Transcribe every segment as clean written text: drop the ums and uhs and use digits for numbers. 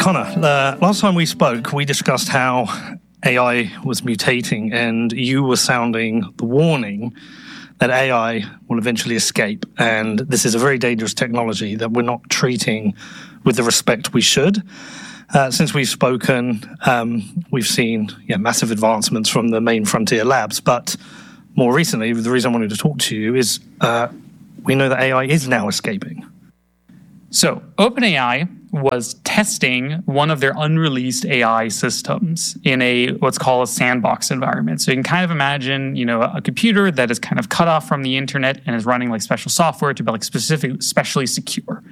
Connor, last time we spoke, we discussed how AI was mutating, and you were sounding the warning that AI will eventually escape, and this is a very dangerous technology that we're not treating with the respect we should. Since we've spoken, we've seen massive advancements from the main frontier labs, but more recently, the reason I wanted to talk to you is we know that AI is now escaping. So OpenAI was testing one of their unreleased AI systems in what's called a sandbox environment. So you can kind of imagine, a computer that is kind of cut off from the internet and is running like special software to be like specially secure.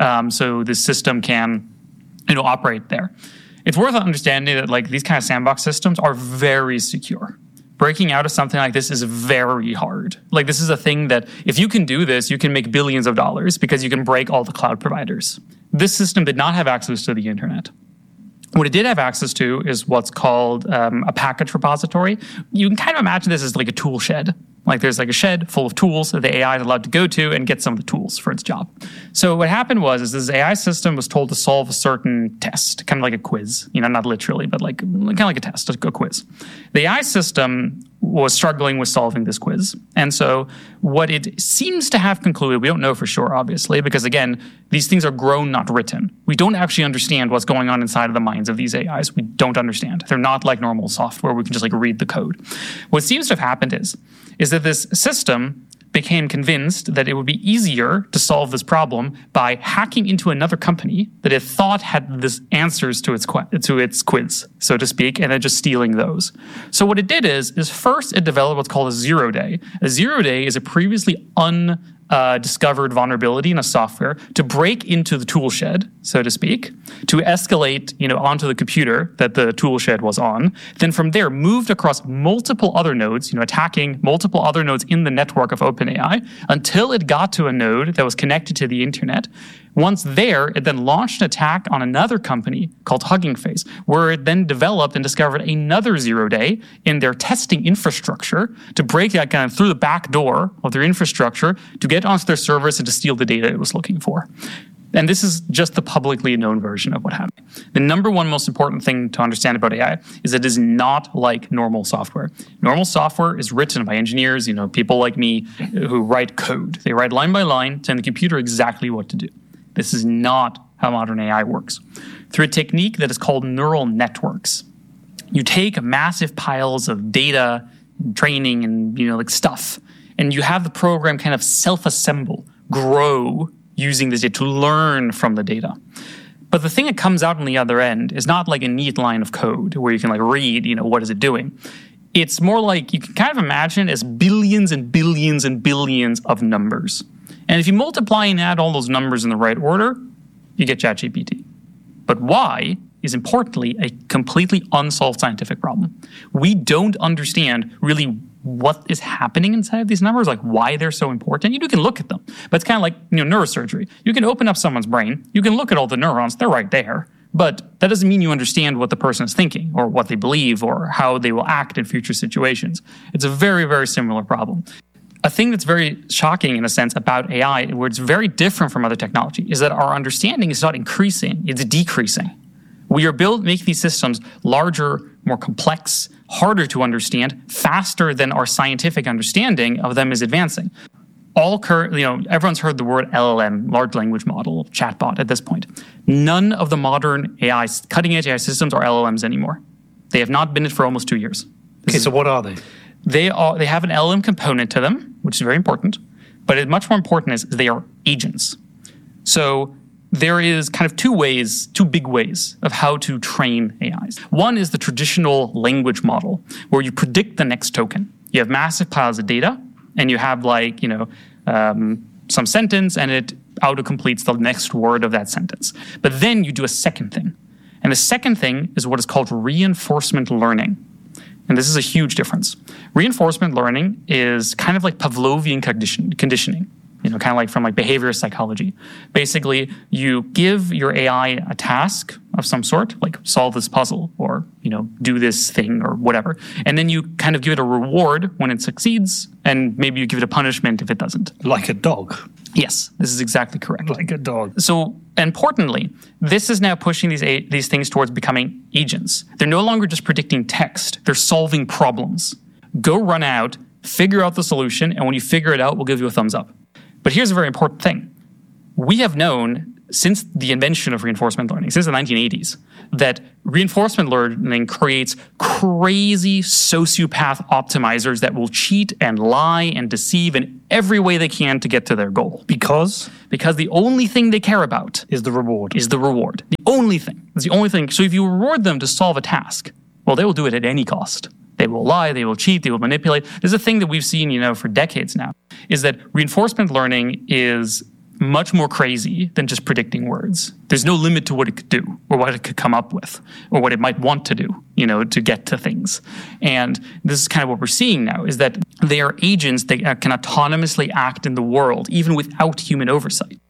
So this system can, operate there. It's worth understanding that like these kind of sandbox systems are very secure. Breaking out of something like this is very hard. Like this is a thing that if you can do this, you can make billions of dollars because you can break all the cloud providers. This system did not have access to the internet. What it did have access to is what's called a package repository. You can kind of imagine this as like a tool shed. Like there's like a shed full of tools that the AI is allowed to go to and get some of the tools for its job. So what happened was this AI system was told to solve a certain test, kind of like a quiz, not literally, but like kind of like a test, a quiz. The AI system was struggling with solving this quiz. And so what it seems to have concluded, we don't know for sure, obviously, because again, these things are grown, not written. We don't actually understand what's going on inside of the minds of these AIs. We don't understand. They're not like normal software. We can just like read the code. What seems to have happened is that this system became convinced that it would be easier to solve this problem by hacking into another company that it thought had this answers to its quiz, so to speak, and then just stealing those. So what it did is first it developed what's called a zero-day. A zero-day is a previously discovered vulnerability in a software to break into the tool shed, so to speak, to escalate, onto the computer that the tool shed was on. Then from there, moved across multiple other nodes, attacking multiple other nodes in the network of OpenAI until it got to a node that was connected to the internet. Once there, it then launched an attack on another company called Hugging Face, where it then developed and discovered another zero-day in their testing infrastructure to break that kind of through the back door of their infrastructure to get onto their servers and to steal the data it was looking for. And this is just the publicly known version of what happened. The number one most important thing to understand about AI is it is not like normal software. Normal software is written by engineers, people like me who write code. They write line by line, telling the computer exactly what to do. This is not how modern AI works. Through a technique that is called neural networks, you take massive piles of data, training, and stuff, and you have the program kind of self-assemble, grow using this data to learn from the data. But the thing that comes out on the other end is not like a neat line of code where you can like read, what is it doing. It's more like you can kind of imagine it as billions and billions and billions of numbers. And if you multiply and add all those numbers in the right order, you get ChatGPT. But why is importantly a completely unsolved scientific problem. We don't understand really what is happening inside of these numbers, like why they're so important. You can look at them, but it's kind of like neurosurgery. You can open up someone's brain, you can look at all the neurons, they're right there. But that doesn't mean you understand what the person is thinking or what they believe or how they will act in future situations. It's a very, very similar problem. A thing that's very shocking in a sense about AI, where it's very different from other technology, is that our understanding is not increasing, it's decreasing. We are making these systems larger, more complex, harder to understand, faster than our scientific understanding of them is advancing. Everyone's heard the word LLM, large language model, chatbot at this point. None of the modern cutting-edge AI systems are LLMs anymore. They have not been it for almost 2 years. So what are they? They have an LLM component to them, which is very important. But much more important is they are agents. So there is kind of two big ways of how to train AIs. One is the traditional language model, where you predict the next token. You have massive piles of data, and you have some sentence, and it auto-completes the next word of that sentence. But then you do a second thing. And the second thing is what is called reinforcement learning. And this is a huge difference. Reinforcement learning is kind of like Pavlovian conditioning. Kind of like from behavioral psychology. Basically, you give your AI a task of some sort, like solve this puzzle or, do this thing or whatever. And then you kind of give it a reward when it succeeds, and maybe you give it a punishment if it doesn't. Like a dog. Yes, this is exactly correct. Like a dog. So importantly, this is now pushing these things towards becoming agents. They're no longer just predicting text. They're solving problems. Go run out, figure out the solution, and when you figure it out, we'll give you a thumbs up. But here's a very important thing. We have known since the invention of reinforcement learning, since the 1980s, that reinforcement learning creates crazy sociopath optimizers that will cheat and lie and deceive in every way they can to get to their goal. Because the only thing they care about is the reward. The only thing. It's the only thing. So if you reward them to solve a task, well, they will do it at any cost. They will lie, they will cheat, they will manipulate. There's a thing that we've seen, for decades now, is that reinforcement learning is much more crazy than just predicting words. There's no limit to what it could do or what it could come up with or what it might want to do, to get to things. And this is kind of what we're seeing now, is that they are agents that can autonomously act in the world, even without human oversight.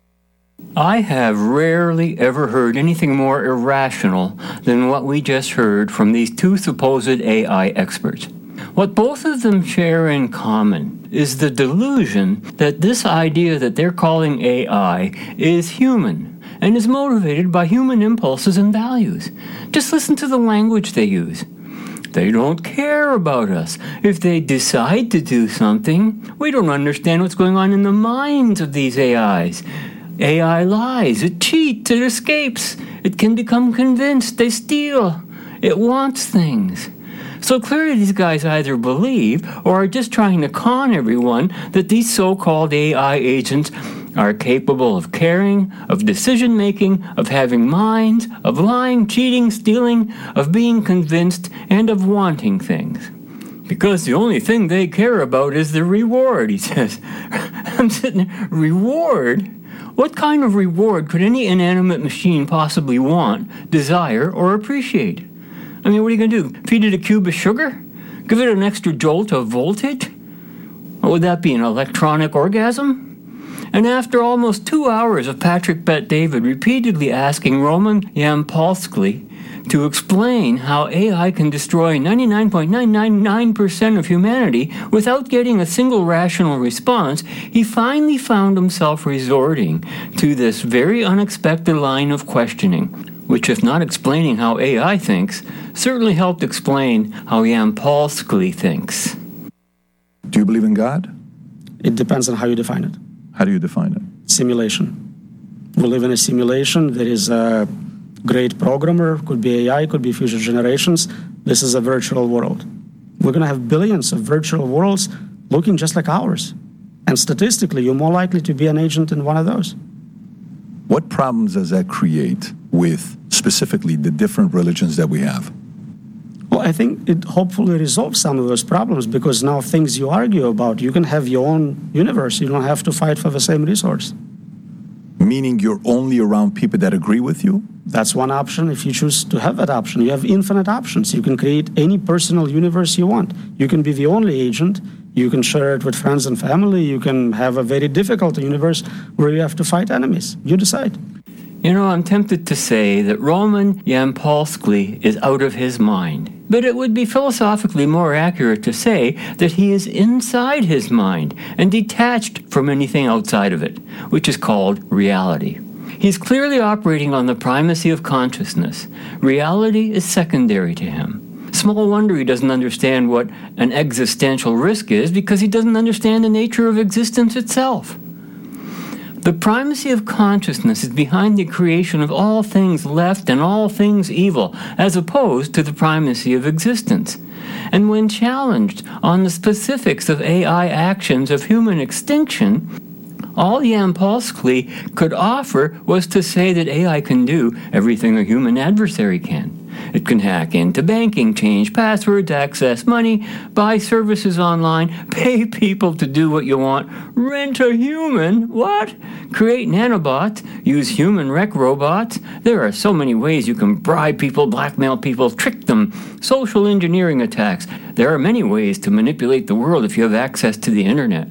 I have rarely ever heard anything more irrational than what we just heard from these two supposed AI experts. What both of them share in common is the delusion that this idea that they're calling AI is human and is motivated by human impulses and values. Just listen to the language they use. They don't care about us. If they decide to do something, we don't understand what's going on in the minds of these AIs. AI lies, it cheats, it escapes, it can become convinced, they steal, it wants things. So clearly these guys either believe or are just trying to con everyone that these so-called AI agents are capable of caring, of decision-making, of having minds, of lying, cheating, stealing, of being convinced, and of wanting things. Because the only thing they care about is the reward, he says. I'm sitting there, reward? What kind of reward could any inanimate machine possibly want, desire, or appreciate? I mean, what are you going to do? Feed it a cube of sugar? Give it an extra jolt of voltage? What would that be, an electronic orgasm? And after almost 2 hours of Patrick Bet-David repeatedly asking Roman Yampolsky to explain how AI can destroy 99.999% of humanity without getting a single rational response, he finally found himself resorting to this very unexpected line of questioning, which, if not explaining how AI thinks, certainly helped explain how Yampolsky thinks. Do you believe in God? It depends on how you define it. How do you define it? Simulation. We live in a simulation. There is a great programmer, could be AI, could be future generations. This is a virtual world. We're going to have billions of virtual worlds looking just like ours. And statistically, you're more likely to be an agent in one of those. What problems does that create with specifically the different religions that we have? Well, I think it hopefully resolves some of those problems, because now things you argue about, you can have your own universe. You don't have to fight for the same resource. Meaning you're only around people that agree with you? That's one option. If you choose to have that option, you have infinite options. You can create any personal universe you want. You can be the only agent. You can share it with friends and family. You can have a very difficult universe where you have to fight enemies. You decide. I'm tempted to say that Roman Yampolsky is out of his mind. But it would be philosophically more accurate to say that he is inside his mind and detached from anything outside of it, which is called reality. He's clearly operating on the primacy of consciousness. Reality is secondary to him. Small wonder he doesn't understand what an existential risk is, because he doesn't understand the nature of existence itself. The primacy of consciousness is behind the creation of all things left and all things evil, as opposed to the primacy of existence. And when challenged on the specifics of AI actions of human extinction, all Yampolsky could offer was to say that AI can do everything a human adversary can. It can hack into banking, change passwords, access money, buy services online, pay people to do what you want, rent a human, what? Create nanobots, use human wreck robots. There are so many ways you can bribe people, blackmail people, trick them, social engineering attacks. There are many ways to manipulate the world if you have access to the internet.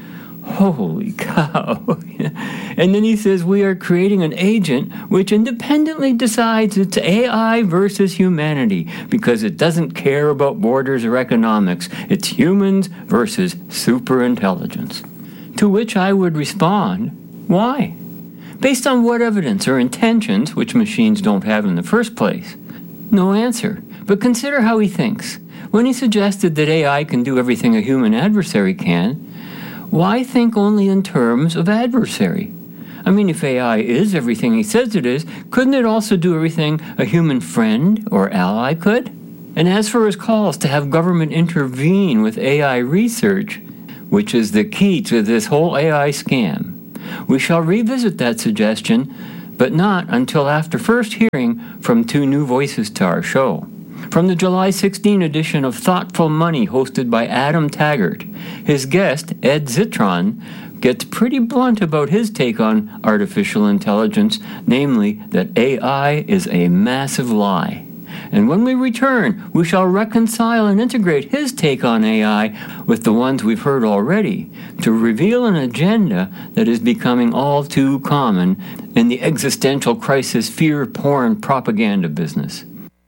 Holy cow. And then he says we are creating an agent which independently decides it's AI versus humanity, because it doesn't care about borders or economics. It's humans versus superintelligence. To which I would respond, Why? Based on what evidence or intentions, which machines don't have in the first place? No answer. But consider how he thinks. When he suggested that AI can do everything a human adversary can, why think only in terms of adversary? I mean, if AI is everything he says it is, couldn't it also do everything a human friend or ally could? And as for his calls to have government intervene with AI research, which is the key to this whole AI scam, we shall revisit that suggestion, but not until after first hearing from two new voices to our show. From the July 16 edition of Thoughtful Money hosted by Adam Taggart, his guest, Ed Zitron, gets pretty blunt about his take on artificial intelligence, namely that AI is a massive lie. And when we return, we shall reconcile and integrate his take on AI with the ones we've heard already to reveal an agenda that is becoming all too common in the existential crisis fear porn propaganda business.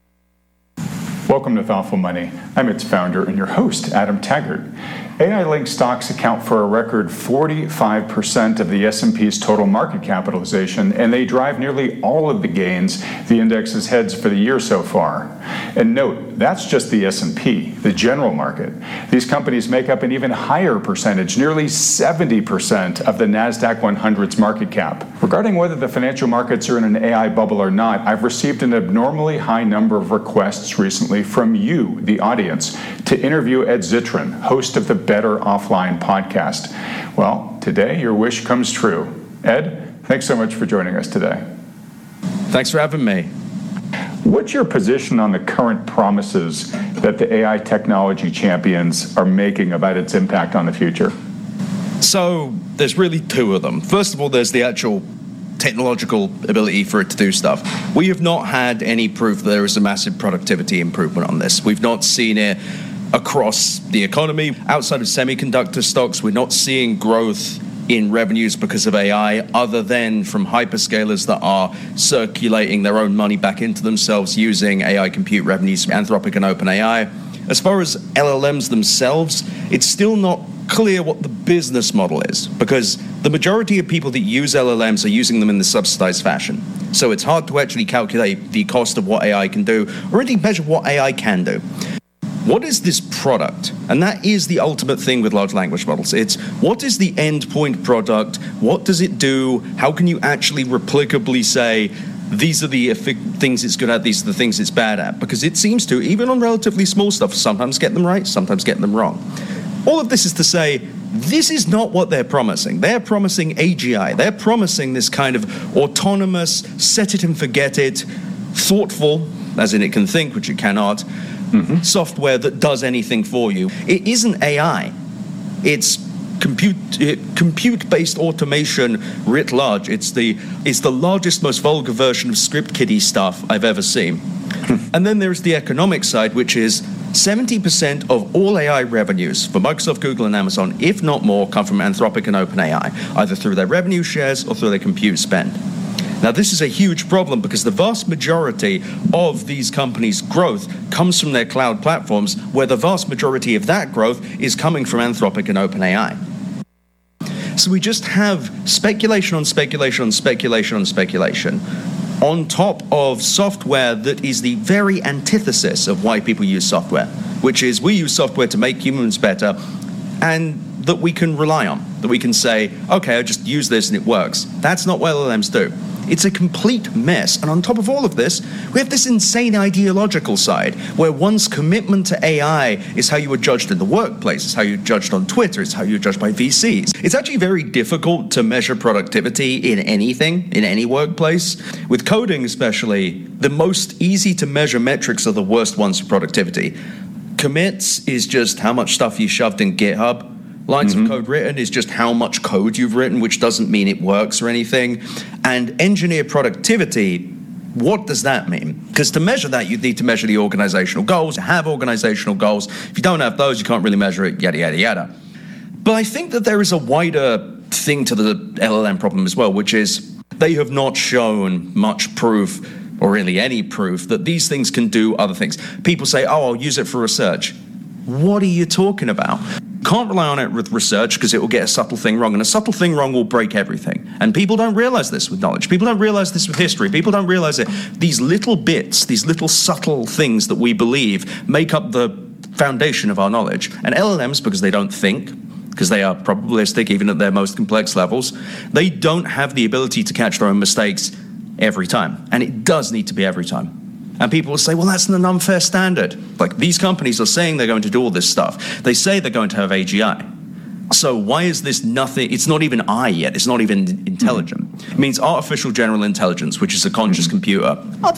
Welcome to Thoughtful Money. I'm its founder and your host, Adam Taggart. AI-linked stocks account for a record 45% of the S&P's total market capitalization, and they drive nearly all of the gains the index has had for the year so far. And note, that's just the S&P, the general market. These companies make up an even higher percentage, nearly 70% of the NASDAQ 100's market cap. Regarding whether the financial markets are in an AI bubble or not, I've received an abnormally high number of requests recently from you, the audience, to interview Ed Zitron, host of the Better Offline podcast. Well, today your wish comes true. Ed, thanks so much for joining us today. Thanks for having me. What's your position on the current promises that the AI technology champions are making about its impact on the future? So there's really two of them. First of all, there's the actual technological ability for it to do stuff. We have not had any proof that there is a massive productivity improvement on this. We've not seen it across the economy. Outside of semiconductor stocks, we're not seeing growth in revenues because of AI, other than from hyperscalers that are circulating their own money back into themselves using AI compute revenues, Anthropic and OpenAI. As far as LLMs themselves, it's still not clear what the business model is, because the majority of people that use LLMs are using them in the subsidized fashion. So it's hard to actually calculate the cost of what AI can do, or really measure what AI can do. What is this product? And that is the ultimate thing with large language models. It's what is the endpoint product? What does it do? How can you actually replicably say, these are the things it's good at, these are the things it's bad at? Because it seems to, even on relatively small stuff, sometimes get them right, sometimes get them wrong. All of this is to say, this is not what they're promising. They're promising AGI. They're promising this kind of autonomous, set it and forget it, thoughtful, as in it can think, which it cannot, software that does anything for you. It isn't AI. It's compute-based automation writ large. It's the largest, most vulgar version of script kiddie stuff I've ever seen. And then there's the economic side, which is 70% of all AI revenues for Microsoft, Google, and Amazon, if not more, come from Anthropic and OpenAI, either through their revenue shares or through their compute spend. Now, this is a huge problem because the vast majority of these companies' growth comes from their cloud platforms, where the vast majority of that growth is coming from Anthropic and OpenAI. So we just have speculation on speculation on speculation on speculation on top of software that is the very antithesis of why people use software, which is we use software to make humans better and that we can rely on, that we can say, okay, I just use this and it works. That's not what LLMs do. It's a complete mess. And on top of all of this, we have this insane ideological side where one's commitment to AI is how you were judged in the workplace, it's how you're judged on Twitter, it's how you're judged by VCs. It's actually very difficult to measure productivity in anything, in any workplace. With coding especially, the most easy to measure metrics are the worst ones for productivity. Commits is just how much stuff you shoved in GitHub. Lines of code written is just how much code you've written, which doesn't mean it works or anything. And engineer productivity, what does that mean? Because to measure that, you'd need to measure the organizational goals, have organizational goals. If you don't have those, you can't really measure it, yada, yada, yada. But I think that there is a wider thing to the LLM problem as well, which is they have not shown much proof, or really any proof, that these things can do other things. People say, oh, I'll use it for research. What are you talking about? Can't rely on it with research because it will get a subtle thing wrong, and a subtle thing wrong will break everything. And people don't realize this with knowledge. People don't realize this with history. People don't realize it. These little bits, these little subtle things that we believe make up the foundation of our knowledge. And LLMs, because they don't think, because they are probabilistic even at their most complex levels, they don't have the ability to catch their own mistakes every time. And it does need to be every time. And people will say, well, that's an unfair standard. Like, these companies are saying they're going to do all this stuff. They say they're going to have AGI. So why is this nothing? It's not even I yet. It's not even intelligent. It means artificial general intelligence, which is a conscious computer.